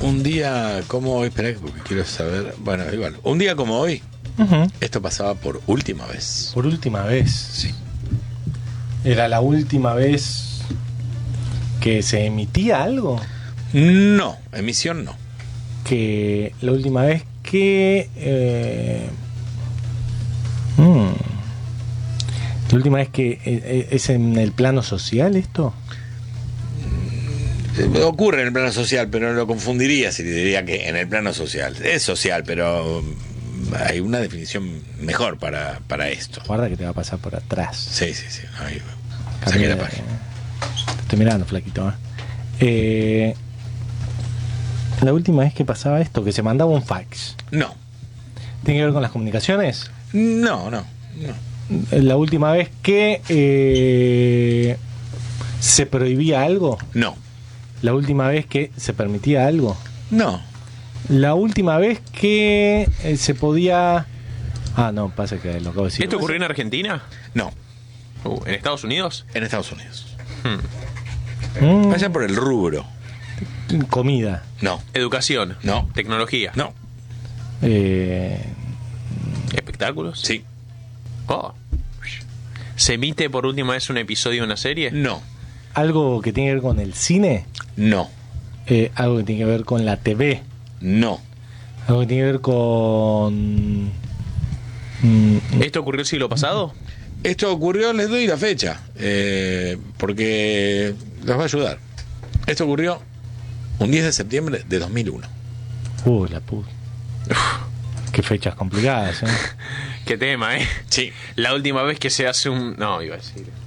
Un día como hoy, espera porque quiero saber. Bueno, igual. Un día como hoy, esto pasaba por última vez. Por última vez. Sí. ¿Era la última vez que se emitía algo? No, emisión no. Que la última vez que... la última vez que... ¿Es en el plano social esto? Ocurre en el plano social, pero no lo confundiría si te diría que en el plano social. Es social, pero hay una definición mejor para esto. Guarda que te va a pasar por atrás. Sí. Ahí, saqué la página. Te estoy mirando, flaquito. La última vez que pasaba esto, que se mandaba un fax. No. ¿Tiene que ver con las comunicaciones? No. La última vez que se prohibía algo. No. La última vez que se permitía algo. No. La última vez que se podía... Ah, no, pasa que lo acabo de decir. ¿Esto ocurrió en Argentina? No. ¿En Estados Unidos? En Estados Unidos. Mm, Vayan por el rubro. comida. No. ¿Educación? No. ¿Tecnología? No. ¿Espectáculos? Sí. Oh. ¿Se emite por última vez un episodio de una serie? No. ¿Algo que tiene que ver con el cine? No. ¿Algo que tiene que ver con la TV? No. ¿Algo que tiene que ver con... ¿Esto ocurrió el siglo pasado? Esto ocurrió, les doy la fecha, porque los va a ayudar. Esto ocurrió un 10 de septiembre de 2001. La puta. Qué fechas complicadas, ¿eh? Qué tema, ¿eh? Sí. La última vez que se hace un... No, iba a decir...